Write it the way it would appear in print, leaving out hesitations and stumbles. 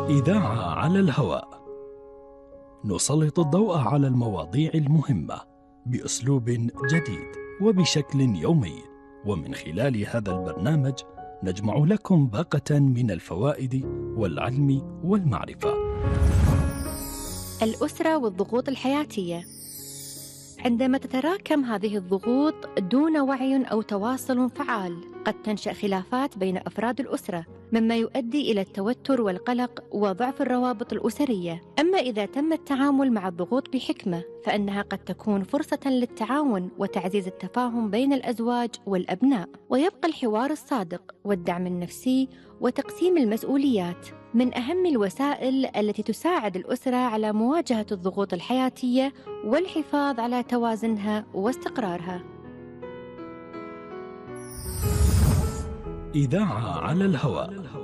إذاعة على الهواء، نسلط الضوء على المواضيع المهمة بأسلوب جديد وبشكل يومي، ومن خلال هذا البرنامج نجمع لكم باقة من الفوائد والعلم والمعرفة. الأسرة والضغوط الحياتية. عندما تتراكم هذه الضغوط دون وعي أو تواصل فعال، قد تنشأ خلافات بين أفراد الأسرة، مما يؤدي إلى التوتر والقلق وضعف الروابط الأسرية. أما إذا تم التعامل مع الضغوط بحكمة، فإنها قد تكون فرصة للتعاون وتعزيز التفاهم بين الأزواج والأبناء، ويبقى الحوار الصادق والدعم النفسي وتقسيم المسؤوليات من أهم الوسائل التي تساعد الأسرة على مواجهة الضغوط الحياتية والحفاظ على توازنها واستقرارها. إذاعة على الهواء.